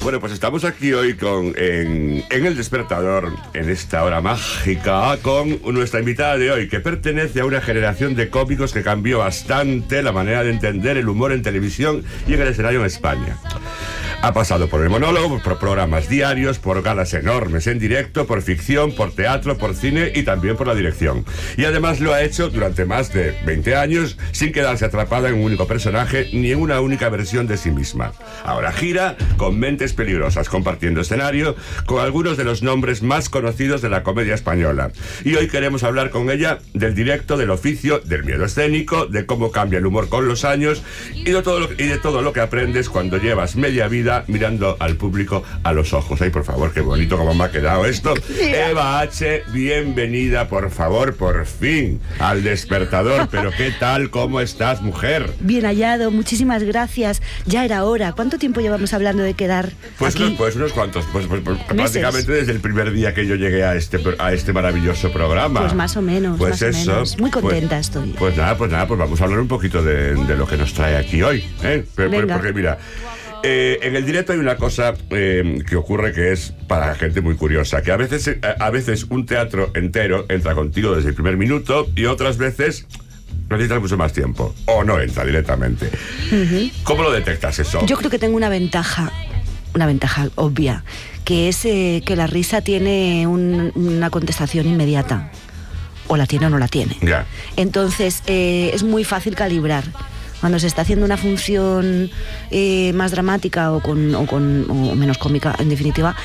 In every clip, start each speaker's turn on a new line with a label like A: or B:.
A: Bueno, pues estamos aquí hoy en El Despertador, en esta hora mágica, con nuestra invitada de hoy, que pertenece a una generación de cómicos que cambió bastante la manera de entender el humor en televisión y en el escenario en España. Ha pasado por el monólogo, por programas diarios, por galas enormes en directo, por ficción, por teatro, por cine y también por la dirección. Y además lo ha hecho durante más de 20 años sin quedarse atrapada en un único personaje ni en una única versión de sí misma. Ahora gira con Mentes Peligrosas, compartiendo escenario con algunos de los nombres más conocidos de la comedia española. Y hoy queremos hablar con ella del directo, del oficio, del miedo escénico, de cómo cambia el humor con los años y de todo lo que aprendes cuando llevas media vida mirando al público a los ojos. Ay, por favor, qué bonito como me ha quedado esto. Eva H., bienvenida, por favor, por fin, al Despertador. Pero ¿qué tal? ¿Cómo estás, mujer?
B: Bien hallado, muchísimas gracias. Ya era hora. ¿Cuánto tiempo llevamos hablando de quedar aquí?
A: Unos cuantos, prácticamente desde el primer día que yo llegué a este maravilloso programa.
B: Pues más o menos,
A: pues
B: más
A: eso,
B: o menos. Muy contenta estoy.
A: Pues nada, pues vamos a hablar un poquito de lo que nos trae aquí hoy, ¿eh? Porque mira, en el directo hay una cosa que ocurre que es para la gente muy curiosa, que a veces un teatro entero entra contigo desde el primer minuto y otras veces necesitas mucho más tiempo o no entra directamente. ¿Cómo lo detectas eso?
B: Yo creo que tengo una ventaja obvia, que es que la risa tiene una contestación inmediata. O la tiene o no la tiene.
A: Ya.
B: Entonces es muy fácil calibrar. Cuando se está haciendo una función más dramática o menos cómica, en definitiva,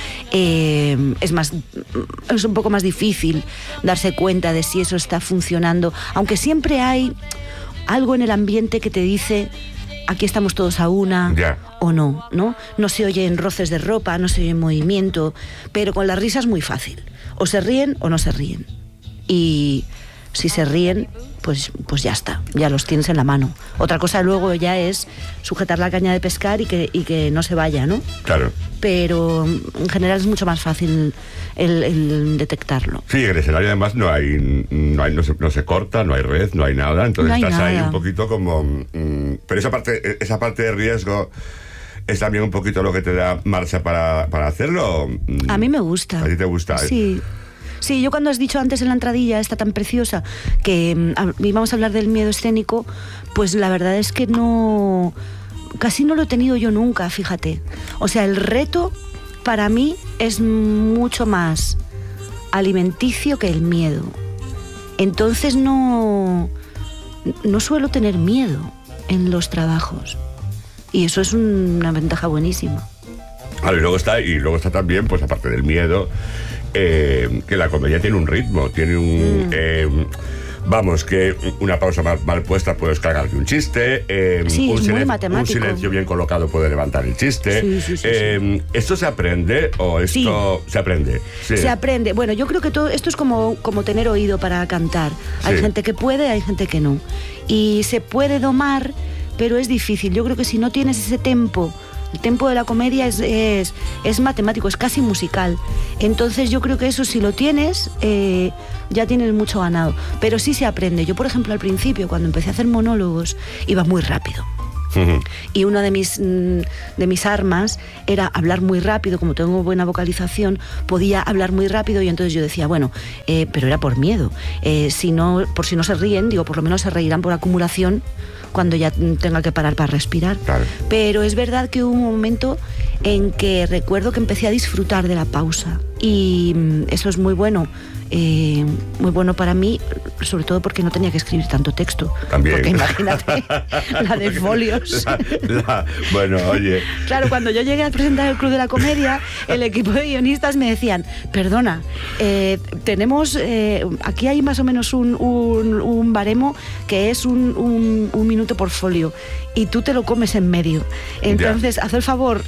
B: es un poco más difícil darse cuenta de si eso está funcionando, aunque siempre hay algo en el ambiente que te dice aquí estamos todos a una, o no. No se oyen roces de ropa, no se oye movimiento, pero con la risa es muy fácil. O se ríen o no se ríen. Y si se ríen, pues ya está, ya los tienes en la mano. Otra cosa luego ya es sujetar la caña de pescar y que no se vaya, ¿no?
A: Claro.
B: Pero en general es mucho más fácil el detectarlo.
A: Sí, en el escenario además no se corta, no hay red, no hay nada, entonces no estás ahí un poquito como... pero esa parte de riesgo es también un poquito lo que te da marcha para hacerlo.
B: A mí me gusta.
A: ¿A ti te gusta?
B: Sí. Sí, yo cuando has dicho antes en la entradilla esta tan preciosa que íbamos a hablar del miedo escénico, pues la verdad es que casi no lo he tenido yo nunca, fíjate. O sea, el reto para mí es mucho más alimenticio que el miedo. Entonces no suelo tener miedo en los trabajos. Y eso es una ventaja buenísima.
A: Claro, y luego está también, pues aparte del miedo, que la comedia tiene un ritmo, tiene que una pausa mal puesta puede cargar un chiste, un silencio bien colocado puede levantar el chiste. Sí. ¿Esto se aprende o esto se aprende? Sí.
B: Se aprende. Bueno, yo creo que todo esto es como tener oído para cantar. Hay gente que puede, hay gente que no. Y se puede domar, pero es difícil. Yo creo que si no tienes ese tempo, el tempo de la comedia es matemático, es casi musical. Entonces yo creo que eso, si lo tienes, ya tienes mucho ganado. Pero sí se aprende. Yo, por ejemplo, al principio, cuando empecé a hacer monólogos, iba muy rápido. Y una de mis armas era hablar muy rápido. Como tengo buena vocalización, podía hablar muy rápido. Y entonces yo decía, bueno, pero era por miedo. Por si no se ríen, por lo menos se reirán por acumulación cuando ya tenga que parar para respirar.
A: Claro.
B: Pero es verdad que hubo un momento en que recuerdo que empecé a disfrutar de la pausa. Y eso es muy bueno. Muy bueno para mí, sobre todo porque no tenía que escribir tanto texto.
A: También.
B: Porque imagínate la de folios.
A: Bueno, oye.
B: Claro, cuando yo llegué a presentar el Club de la Comedia, el equipo de guionistas me decían, perdona, tenemos aquí hay más o menos un baremo que es un minuto por folio y tú te lo comes en medio. Entonces, haz el favor.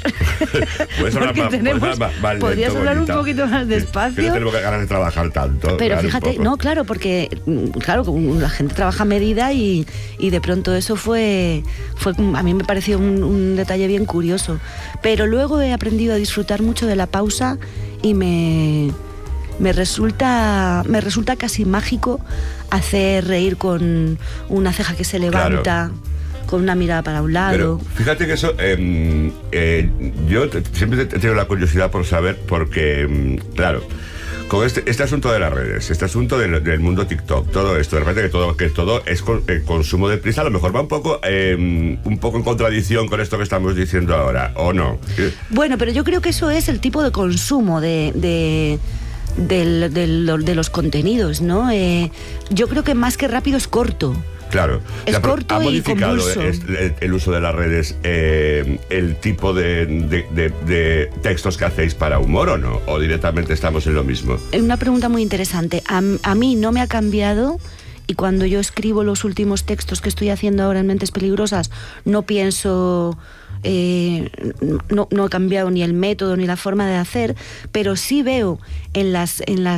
B: Podrías hablar un poquito más despacio.
A: Que no tenemos ganas de trabajar tanto.
B: Pero fíjate, porque la gente trabaja a medida y de pronto eso fue a mí me pareció un detalle bien curioso. Pero luego he aprendido a disfrutar mucho de la pausa y me resulta casi mágico hacer reír con una ceja que se levanta. Claro. con una mirada para un lado.
A: Pero fíjate que eso, yo siempre he tenido la curiosidad por saber, porque, claro, con este asunto de las redes, este asunto del mundo TikTok, todo esto, de repente que todo es consumo de prisa, a lo mejor va un poco en contradicción con esto que estamos diciendo ahora, ¿o no?
B: Bueno, pero yo creo que eso es el tipo de consumo de los contenidos, ¿no? Yo creo que más que rápido es corto.
A: Claro.
B: Es corto
A: ¿Ha
B: y
A: modificado
B: convulso.
A: el uso de las redes el tipo de textos que hacéis para humor o no? ¿O directamente estamos en lo mismo?
B: Una pregunta muy interesante. A mí no me ha cambiado, y cuando yo escribo los últimos textos que estoy haciendo ahora en Mentes Peligrosas, no pienso... no he cambiado ni el método ni la forma de hacer, pero sí veo en la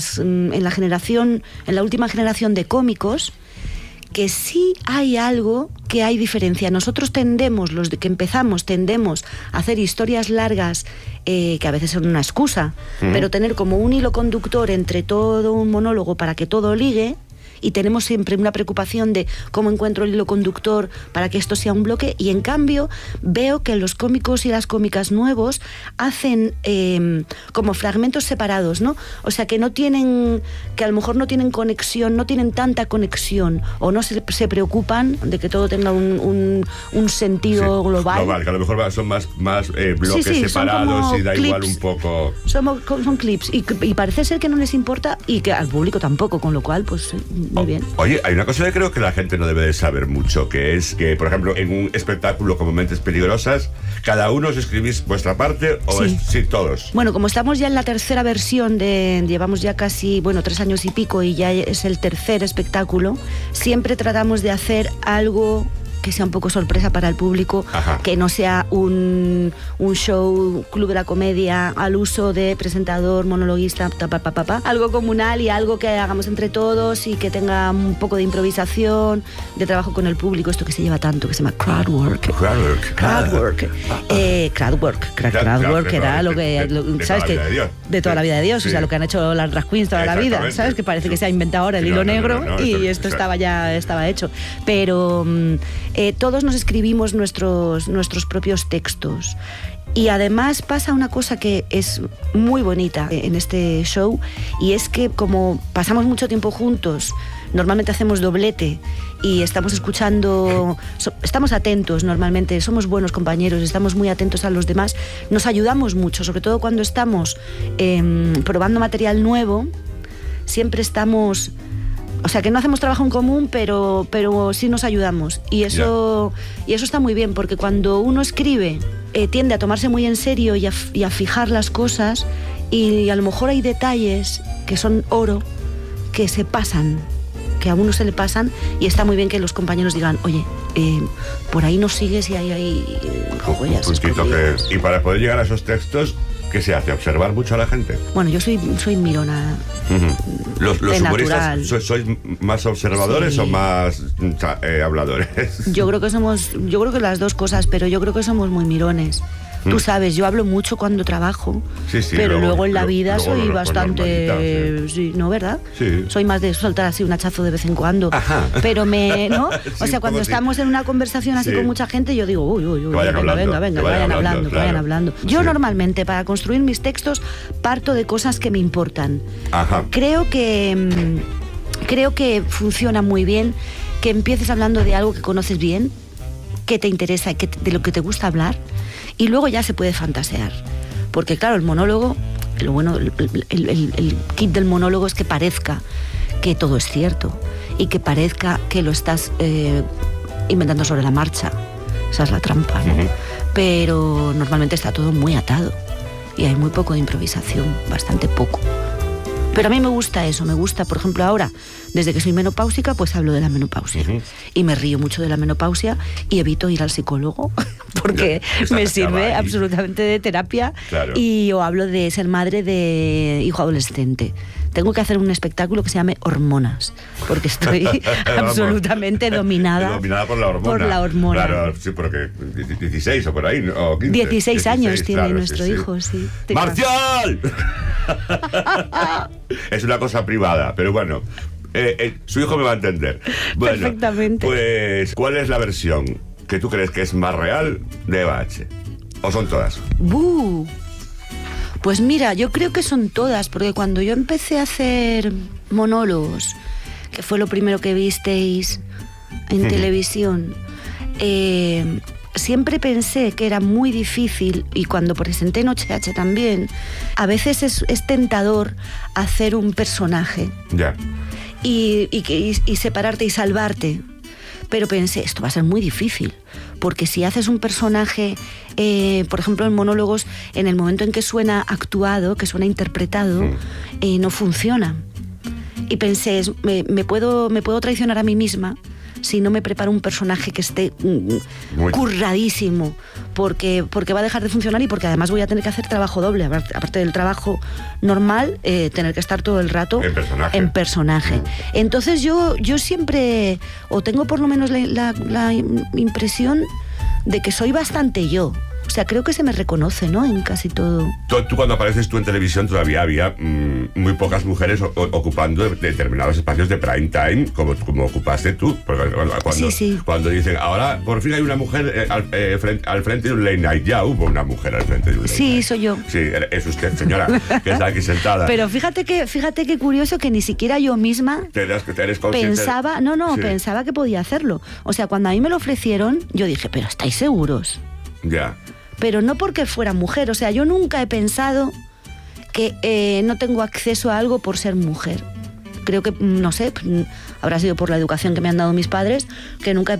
B: última generación de cómicos, que sí hay algo, que hay diferencia. Nosotros los que empezamos, tendemos a hacer historias largas, que a veces son una excusa, pero tener como un hilo conductor entre todo un monólogo para que todo ligue, y tenemos siempre una preocupación de cómo encuentro el hilo conductor para que esto sea un bloque, y en cambio veo que los cómicos y las cómicas nuevos hacen como fragmentos separados, ¿no? O sea, que a lo mejor no tienen conexión, no tienen tanta conexión, o no se preocupan de que todo tenga un sentido global.
A: Que a lo mejor son más bloques separados y da
B: clips,
A: igual un poco.
B: Son clips, y parece ser que no les importa, y que al público tampoco, con lo cual, pues... Muy bien.
A: Oye, hay una cosa que creo que la gente no debe de saber mucho, que es que, por ejemplo, en un espectáculo como Mentes Peligrosas, ¿cada uno os escribís vuestra parte o sí, todos?
B: Bueno, como estamos ya en la tercera versión llevamos ya casi, 3 años y pico, y ya es el tercer espectáculo, siempre tratamos de hacer algo que sea un poco sorpresa para el público. Ajá. Que no sea un show club de la comedia al uso de presentador, monologuista, algo comunal, y algo que hagamos entre todos y que tenga un poco de improvisación, de trabajo con el público, esto que se lleva tanto, que se llama crowdwork. Crowdwork era lo que, ¿sabes? De toda la vida de Dios, sí. O sea, lo que han hecho las drag queens toda la vida, ¿sabes? Que parece que se ha inventado ahora el hilo negro, y esto estaba hecho. Pero todos nos escribimos nuestros propios textos. Y además pasa una cosa que es muy bonita en este show, y es que como pasamos mucho tiempo juntos, normalmente hacemos doblete y estamos escuchando, estamos atentos normalmente, somos buenos compañeros, estamos muy atentos a los demás, nos ayudamos mucho, sobre todo cuando estamos probando material nuevo, siempre estamos... O sea, que no hacemos trabajo en común, pero sí nos ayudamos. Y eso está muy bien, porque cuando uno escribe, tiende a tomarse muy en serio y a fijar las cosas, y a lo mejor hay detalles que son oro, que se pasan, que a uno se le pasan, y está muy bien que los compañeros digan, oye, por ahí no sigues y hay joyas escondidas.
A: Y para poder llegar a esos textos, ¿qué se hace? ¿Observar mucho a la gente?
B: Bueno, yo soy mirona.
A: ¿Los humoristas sois más observadores o más habladores?
B: Yo creo que las dos cosas, pero yo creo que somos muy mirones. Tú sabes, yo hablo mucho cuando trabajo, pero luego en la vida soy bastante... Sí, ¿no, verdad?
A: Sí.
B: Soy más de soltar así un hachazo de vez en cuando.
A: Ajá.
B: Pero ¿no? O sea, cuando estamos en una conversación así con mucha gente, yo digo, uy, venga, vayan hablando. Yo normalmente, para construir mis textos, parto de cosas que me importan.
A: Ajá.
B: Creo que funciona muy bien que empieces hablando de algo que conoces bien, que te interesa, de lo que te gusta hablar, y luego ya se puede fantasear. Porque claro, el monólogo, lo bueno, el kit del monólogo es que parezca que todo es cierto, y que parezca que lo estás inventando sobre la marcha. Esa es la trampa, ¿no? Pero normalmente está todo muy atado, y hay muy poco de improvisación, bastante poco. Pero a mí me gusta eso, por ejemplo, ahora, desde que soy menopáusica, pues hablo de la menopausia. Y me río mucho de la menopausia y evito ir al psicólogo porque me sirve absolutamente de terapia.
A: Claro.
B: Y o hablo de ser madre de hijo adolescente. Tengo que hacer un espectáculo que se llame Hormonas, porque estoy absolutamente dominada
A: por la hormona.
B: Por la hormona.
A: Claro, sí, porque 16 o por ahí, o 15.
B: 16 años tiene nuestro hijo, sí.
A: ¡Marcial! Es una cosa privada, pero bueno, su hijo me va a entender. Bueno,
B: perfectamente.
A: Pues, ¿cuál es la versión que tú crees que es más real de Eva H? ¿O son todas?
B: ¡Buh! Pues mira, yo creo que son todas, porque cuando yo empecé a hacer monólogos, que fue lo primero que visteis en televisión, siempre pensé que era muy difícil, y cuando presenté Noche H también, a veces es tentador hacer un personaje.
A: Ya.
B: Y separarte y salvarte. Pero pensé, esto va a ser muy difícil, porque si haces un personaje, por ejemplo en monólogos, en el momento en que suena actuado, que suena interpretado, no funciona. Y pensé, me puedo traicionar a mí misma si no me preparo un personaje que esté curradísimo, porque va a dejar de funcionar, y porque además voy a tener que hacer trabajo doble, aparte del trabajo normal, tener que estar todo el rato en personaje. Entonces yo siempre, o tengo por lo menos la impresión de que soy bastante yo. O sea, creo que se me reconoce, ¿no?, en casi todo.
A: Tú cuando apareces tú en televisión todavía había muy pocas mujeres ocupando determinados espacios de prime time como ocupaste tú. Porque cuando dicen, ahora por fin hay una mujer al frente de un late night, ya hubo una mujer al frente de un late night.
B: Sí, soy yo.
A: Sí, es usted, señora, que está aquí sentada.
B: Pero fíjate que curioso que ni siquiera yo misma pensaba, pensaba que podía hacerlo. O sea, cuando a mí me lo ofrecieron, yo dije, pero ¿estáis seguros?
A: Ya.
B: Pero no porque fuera mujer, o sea, yo nunca he pensado que no tengo acceso a algo por ser mujer. Creo que, no sé, habrá sido por la educación que me han dado mis padres, que nunca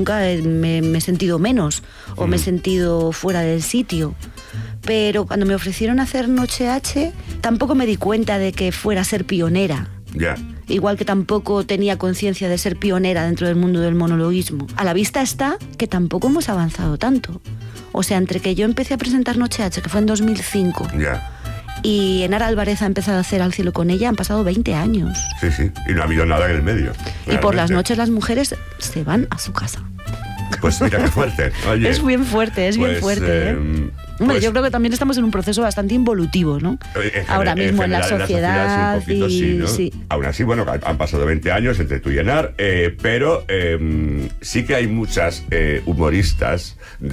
B: me he sentido menos o me he sentido fuera del sitio. Pero cuando me ofrecieron hacer Noche H, tampoco me di cuenta de que fuera a ser pionera.
A: Ya.
B: Igual que tampoco tenía conciencia de ser pionera dentro del mundo del monologuismo. A la vista está que tampoco hemos avanzado tanto. O sea, entre que yo empecé a presentar Noche H, que fue en 2005, y Enara Álvarez ha empezado a hacer Al cielo con ella, han pasado 20 años.
A: Sí, sí, y no ha habido nada en el medio.
B: Realmente. Y por las noches las mujeres se van a su casa.
A: Pues mira qué fuerte. Oye,
B: es bien fuerte, bien fuerte. Hombre, yo creo que también estamos en un proceso bastante involutivo, ¿no? Ahora mismo en la sociedad.
A: Un poquito, sí, ¿no?
B: Sí.
A: Aún así, bueno, han pasado 20 años entre tú y Enar, pero sí que hay muchas humoristas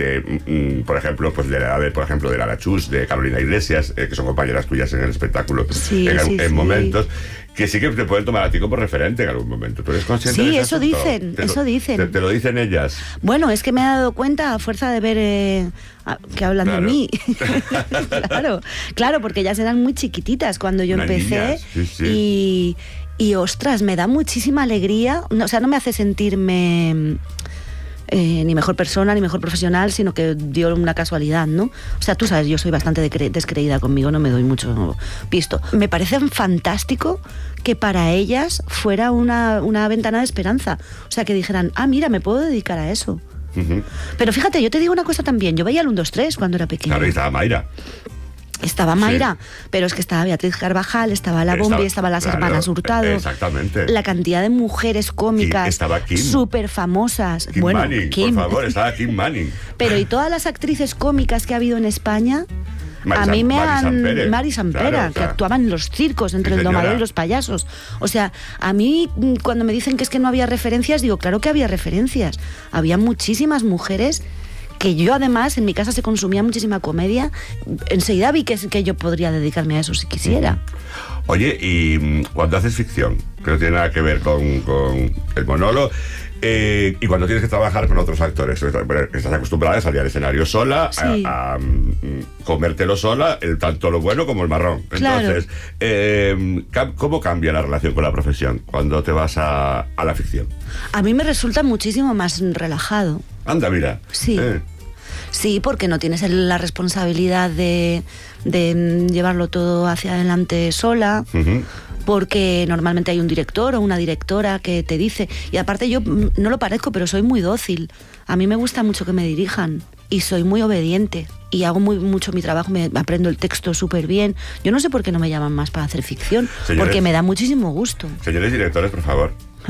A: por ejemplo, pues de Lara Chus, de Carolina Iglesias, que son compañeras tuyas en el espectáculo en momentos, que sí que te pueden tomar a ti como referente en algún momento. ¿Tú eres consciente de eso?
B: Sí, eso dicen.
A: ¿Te lo dicen ellas?
B: Bueno, es que me he dado cuenta a fuerza de ver que hablan de mí. Claro, porque ellas eran muy chiquititas cuando yo empecé. Niñas, y ostras, me da muchísima alegría. O sea, no me hace sentirme ni mejor persona, ni mejor profesional, sino que dio una casualidad, ¿no? O sea, tú sabes, yo soy bastante descreída conmigo, no me doy mucho pisto. Me parece fantástico que para ellas fuera una ventana de esperanza. O sea, que dijeran, mira, me puedo dedicar a eso. Pero fíjate, yo te digo una cosa también, yo veía el 1, 2, 3 cuando era pequeña.
A: Claro, y estaba Mayra.
B: Estaba Mayra, pero es que estaba Beatriz Carvajal, estaba La Bombi, estaban las hermanas Hurtado.
A: Exactamente.
B: La cantidad de mujeres cómicas súper famosas.
A: Kim Manning, Kim. Por favor, estaba Kim Manning.
B: Pero y todas las actrices cómicas que ha habido en España, a mí me han... Mari Sampera, que actuaban en los circos, entre el domador y los payasos. O sea, a mí cuando me dicen que es que no había referencias, digo, claro que había referencias. Había muchísimas mujeres que yo además, en mi casa se consumía muchísima comedia. Enseguida vi que yo podría dedicarme a eso si quisiera.
A: Oye, y cuando haces ficción, que no tiene nada que ver con el monólogo, y cuando tienes que trabajar con otros actores, estás acostumbrada a salir al escenario sola, a comértelo sola, tanto lo bueno como el marrón. Entonces, ¿cómo cambia la relación con la profesión cuando te vas a la ficción?
B: A mí me resulta muchísimo más relajado.
A: Anda, mira.
B: Sí. Sí, porque no tienes la responsabilidad de llevarlo todo hacia adelante sola. Porque normalmente hay un director o una directora que te dice, y aparte yo no lo parezco, pero soy muy dócil. A mí me gusta mucho que me dirijan y soy muy obediente y hago mucho mi trabajo, me aprendo el texto súper bien. Yo no sé por qué no me llaman más para hacer ficción, porque me da muchísimo gusto.
A: Señores directores, por favor.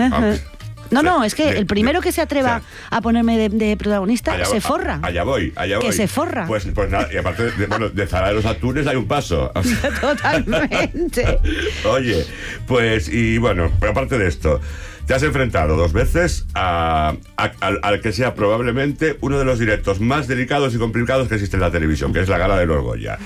B: No, es que el primero que se atreva a ponerme de protagonista se forra.
A: Allá voy.
B: Que se forra.
A: Pues nada, y aparte, de Zara de los Atunes hay un paso.
B: Totalmente.
A: Oye, pues, y bueno, pero aparte de esto, Te has enfrentado 2 veces al que sea probablemente uno de los directos más delicados y complicados que existe en la televisión, que es la Gala de los Goya.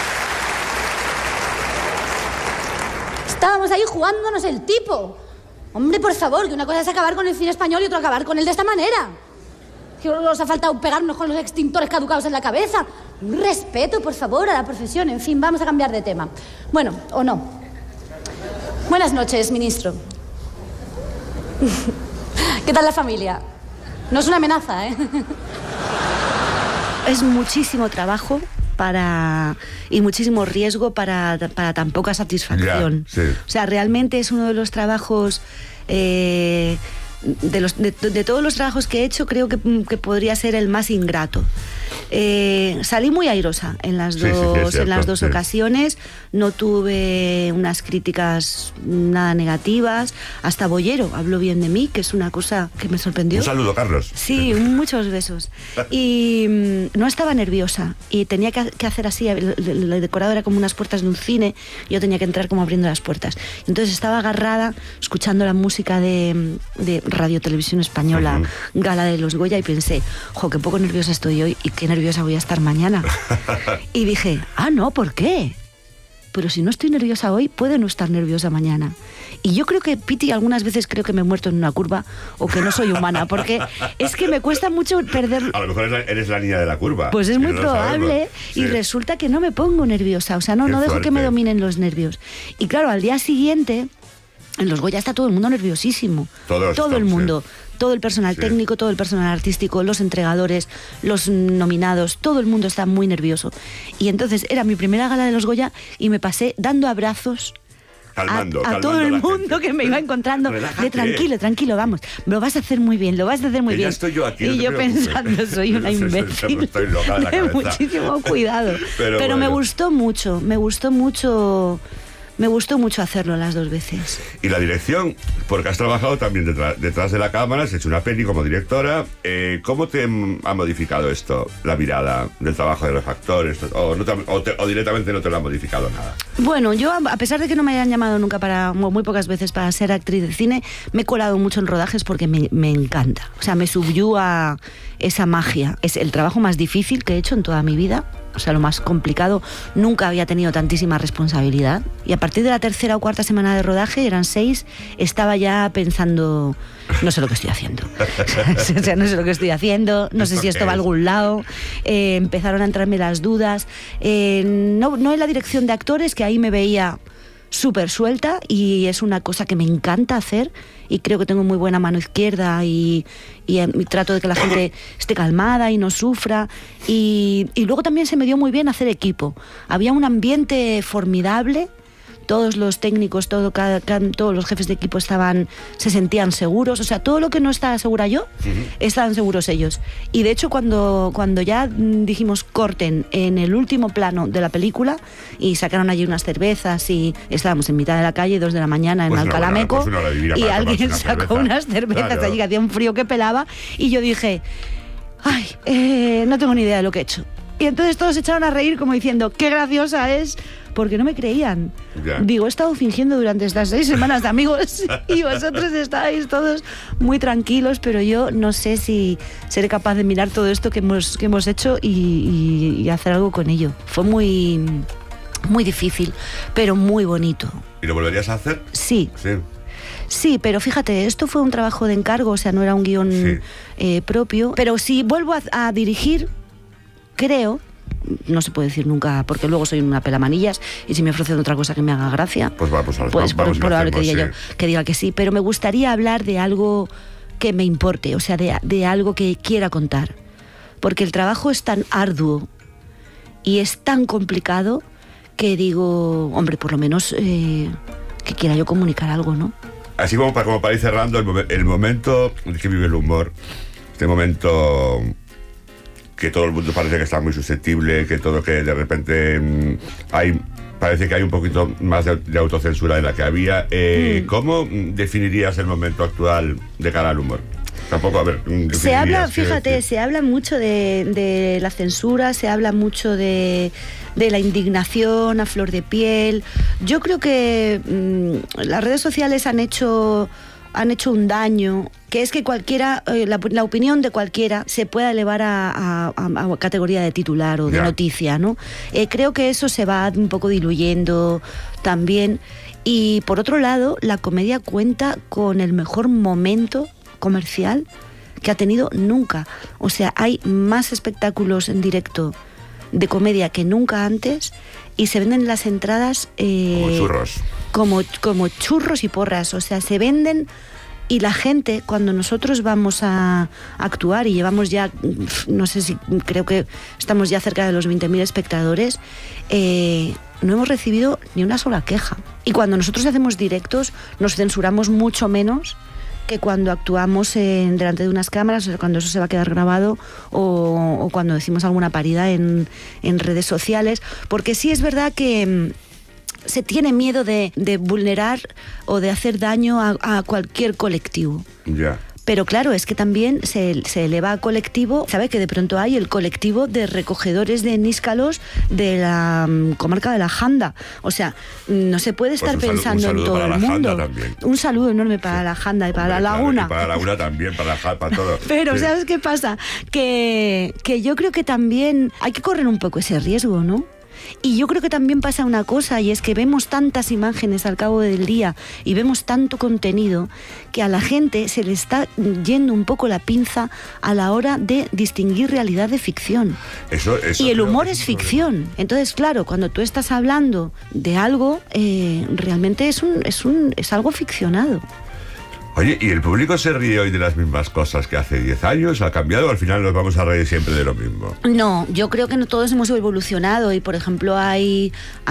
C: Estábamos ahí jugándonos el tipo. Hombre, por favor, que una cosa es acabar con el cine español y otra acabar con él de esta manera. Que nos ha faltado pegarnos con los extintores caducados en la cabeza. Un respeto, por favor, a la profesión. En fin, vamos a cambiar de tema. Bueno, o no. Buenas noches, ministro. ¿Qué tal la familia? No es una amenaza, ¿eh?
B: Es muchísimo trabajo y muchísimo riesgo para tan poca satisfacción.
A: Yeah, sí.
B: O sea, realmente es uno de los trabajos... de todos los trabajos que he hecho, creo que podría ser el más ingrato. Salí muy airosa en las dos ocasiones. No tuve unas críticas nada negativas. Hasta Bollero habló bien de mí, que es una cosa que me sorprendió.
A: Un saludo, Carlos.
B: Sí, muchos besos. Y no estaba nerviosa. Y tenía que hacer así. El decorado era como unas puertas de un cine. Yo tenía que entrar como abriendo las puertas. Entonces estaba agarrada, escuchando la música de Radio Televisión Española, Gala de los Goya, y pensé, jo, qué poco nerviosa estoy hoy y qué nerviosa voy a estar mañana. Y dije, no, ¿por qué? Pero si no estoy nerviosa hoy, puedo no estar nerviosa mañana. Y yo creo que, Piti, algunas veces creo que me he muerto en una curva o que no soy humana, porque es que me cuesta mucho perder...
A: A lo mejor eres la niña de la curva.
B: Pues es muy probable, sí. Y resulta que no me pongo nerviosa, o sea, no dejo que me dominen los nervios. Y claro, al día siguiente... En los Goya está todo el mundo nerviosísimo. Todo el mundo. Sí. Todo el personal técnico, todo el personal artístico, los entregadores, los nominados, todo el mundo está muy nervioso. Y entonces era mi primera gala de los Goya y me pasé dando abrazos a todo el mundo que me iba encontrando. De tranquilo, vamos. Lo vas a hacer muy bien, lo vas a hacer muy bien.
A: Ya estoy yo aquí,
B: y yo pensando, soy una imbécil.
A: Estoy loca de la cabeza.
B: Muchísimo cuidado. Pero bueno. me gustó mucho hacerlo las 2 veces.
A: Y la dirección, porque has trabajado también detrás de la cámara, has hecho una peli como directora. ¿Cómo te ha modificado esto, la mirada del trabajo de los actores? ¿O directamente no te lo ha modificado nada?
B: Bueno, yo, a pesar de que no me hayan llamado nunca muy pocas veces para ser actriz de cine, me he colado mucho en rodajes porque me encanta. O sea, me subyuga esa magia. Es el trabajo más difícil que he hecho en toda mi vida. O sea, lo más complicado. Nunca había tenido tantísima responsabilidad. Y a partir de la 3ª o 4ª semana de rodaje, eran 6, estaba ya pensando, no sé lo que estoy haciendo. O sea, no sé lo que estoy haciendo, no sé si esto va a algún lado. Empezaron a entrarme las dudas. No en la dirección de actores, que ahí me veía súper suelta, y es una cosa que me encanta hacer, y creo que tengo muy buena mano izquierda y trato de que la gente esté calmada y no sufra, y luego también se me dio muy bien hacer equipo. Había un ambiente formidable. Todos los técnicos, todos los jefes de equipo se sentían seguros. O sea, todo lo que no estaba segura yo, estaban seguros ellos. Y de hecho, cuando ya dijimos corten en el último plano de la película y sacaron allí unas cervezas, y estábamos en mitad de la calle, 2 de la mañana, en Alcalá Meco, y alguien sacó unas cervezas allí, que hacía un frío que pelaba, y yo dije, no tengo ni idea de lo que he hecho. Y entonces todos se echaron a reír como diciendo, qué graciosa es, porque no me creían. Ya. Digo, he estado fingiendo durante estas 6 semanas de amigos y vosotros estáis todos muy tranquilos, pero yo no sé si seré capaz de mirar todo esto que hemos hecho y hacer algo con ello. Fue muy, muy difícil, pero muy bonito.
A: ¿Y lo volverías a hacer?
B: Sí. Sí, pero fíjate, esto fue un trabajo de encargo, o sea, no era un guión propio. Pero si vuelvo a dirigir, creo, no se puede decir nunca, porque luego soy una pelamanillas, y si me ofrecen otra cosa que me haga gracia, pues probable que diga que sí, pero me gustaría hablar de algo que me importe, o sea, de algo que quiera contar, porque el trabajo es tan arduo y es tan complicado que digo, hombre, por lo menos que quiera yo comunicar algo, ¿no?
A: Así como para ir cerrando, el momento que vive el humor, este momento que todo el mundo parece que está muy susceptible, que de repente parece que hay un poquito más de autocensura de la que había. ¿Cómo definirías el momento actual de cara al humor? Tampoco, a ver,
B: se habla mucho de la censura, se habla mucho de la indignación a flor de piel. Yo creo que las redes sociales han hecho han hecho un daño, que es que cualquiera, la opinión de cualquiera se pueda elevar a categoría de titular o de noticia, ¿no? Creo que eso se va un poco diluyendo también. Y por otro lado, la comedia cuenta con el mejor momento comercial que ha tenido nunca. O sea, hay más espectáculos en directo de comedia que nunca antes y se venden las entradas
A: como churros.
B: Como churros y porras. O sea, se venden y la gente, cuando nosotros vamos a actuar y llevamos ya, no sé si, creo que estamos ya cerca de los 20.000 espectadores, no hemos recibido ni una sola queja. Y cuando nosotros hacemos directos nos censuramos mucho menos que cuando actuamos delante de unas cámaras, o sea, cuando eso se va a quedar grabado o cuando decimos alguna parida en redes sociales, porque sí es verdad que se tiene miedo de vulnerar o de hacer daño a cualquier colectivo.
A: Ya.
B: Pero claro, es que también se eleva a colectivo, ¿sabe? Que de pronto hay el colectivo de recogedores de níscalos de la comarca de la Janda. O sea, no se puede estar pensando en todo el mundo. Un saludo enorme para la Janda y para la Laguna.
A: Y para la Laguna también, para todo.
B: Pero sí. ¿Sabes qué pasa? Que yo creo que también hay que correr un poco ese riesgo, ¿no? Y yo creo que también pasa una cosa, y es que vemos tantas imágenes al cabo del día y vemos tanto contenido que a la gente se le está yendo un poco la pinza a la hora de distinguir realidad de ficción.
A: Eso
B: y el humor es ficción. Entonces, claro, cuando tú estás hablando de algo, realmente es algo ficcionado.
A: Oye, ¿y el público se ríe hoy de las mismas cosas que hace 10 años? ¿Ha cambiado o al final nos vamos a reír siempre de lo mismo?
B: No, yo creo que no todos hemos evolucionado y, por ejemplo, hay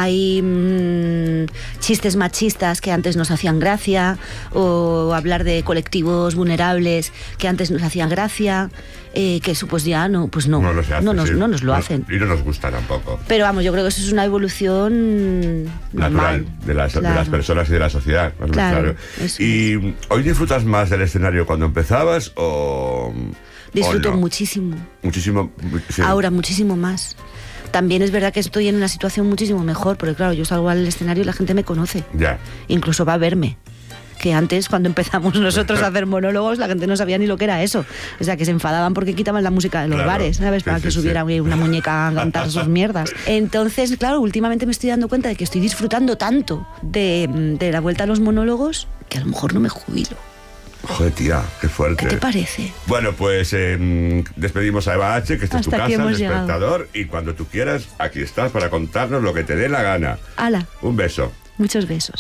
B: chistes machistas que antes nos hacían gracia, o hablar de colectivos vulnerables que antes nos hacían gracia, que eso pues ya no nos lo hacen.
A: Y no nos gusta tampoco.
B: Pero vamos, yo creo que eso es una evolución
A: natural de las personas y de la sociedad. Claro. Y hoy disfrutas más del escenario cuando empezabas o
B: disfruto
A: no?
B: Muchísimo.
A: Muchísimo. Sí.
B: Ahora muchísimo más. También es verdad que estoy en una situación muchísimo mejor, porque claro, yo salgo al escenario y la gente me conoce.
A: Ya.
B: Incluso va a verme. Que antes, cuando empezamos nosotros a hacer monólogos, la gente no sabía ni lo que era eso. O sea, que se enfadaban porque quitaban la música de los bares, ¿sabes? Para que subiera una muñeca a cantar sus mierdas. Entonces, claro, últimamente me estoy dando cuenta de que estoy disfrutando tanto de la vuelta a los monólogos que a lo mejor no me jubilo.
A: Joder, tía, qué fuerte.
B: ¿Qué te parece?
A: Bueno, pues despedimos a Eva H, que esta es tu casa, el despertador, y cuando tú quieras, aquí estás para contarnos lo que te dé la gana.
B: ¡Hala!
A: Un beso.
B: Muchos besos.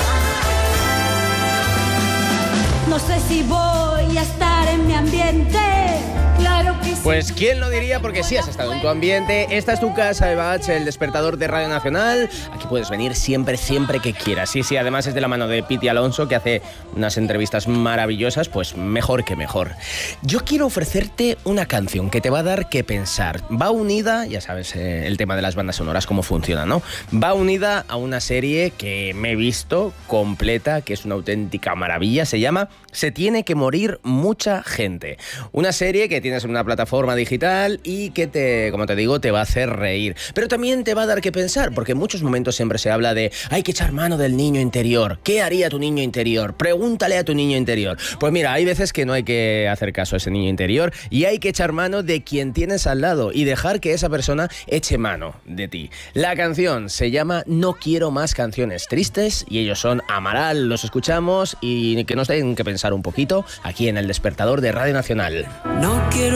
C: No sé si voy a estar en mi ambiente. Claro que sí.
D: Pues quién lo diría, porque sí has estado en tu ambiente. Esta es tu casa, Eva H, el despertador de Radio Nacional. Aquí puedes venir siempre que quieras. Sí, además es de la mano de Piti Alonso, que hace unas entrevistas maravillosas, pues mejor que mejor. Yo quiero ofrecerte una canción que te va a dar que pensar. Va unida, ya sabes, el tema de las bandas sonoras, cómo funciona, ¿no? Va unida a una serie que me he visto completa, que es una auténtica maravilla. Se llama Se tiene que morir mucha gente. Una serie que tienes en una plataforma digital y que como te digo, te va a hacer reír. Pero también te va a dar que pensar, porque en muchos momentos siempre se habla de hay que echar mano del niño interior. ¿Qué haría tu niño interior? Pregúntale a tu niño interior. Pues mira, hay veces que no hay que hacer caso a ese niño interior y hay que echar mano de quien tienes al lado y dejar que esa persona eche mano de ti. La canción se llama No quiero más canciones tristes y ellos son Amaral. Los escuchamos y que nos den que pensar un poquito aquí en El Despertador de Radio Nacional.
E: No quiero